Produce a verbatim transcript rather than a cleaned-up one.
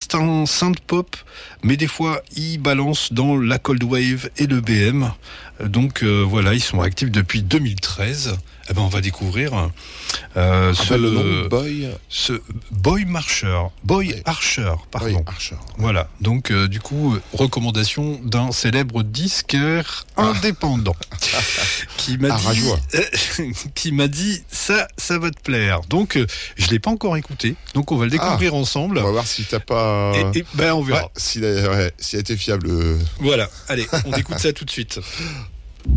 c'est un synth pop, mais des fois ils balancent dans la cold wave et le B M. Donc euh, voilà, ils sont actifs depuis deux mille treize. Eh ben on va découvrir euh, ce, le nom Boy, ce Boy Marcher, Boy oui. Archer, pardon. Boy Archer. Voilà. Donc euh, du coup, recommandation d'un célèbre disqueur indépendant qui m'a Ah, dit, rajoie. euh, qui m'a dit ça, ça va te plaire. Donc euh, je l'ai pas encore écouté. Donc on va le découvrir Ah, ensemble. On va voir si t'as pas. Et, et ben on verra. Ouais, s'il a, ouais, s'il a été fiable. euh. Voilà. Allez, on écoute ça tout de suite.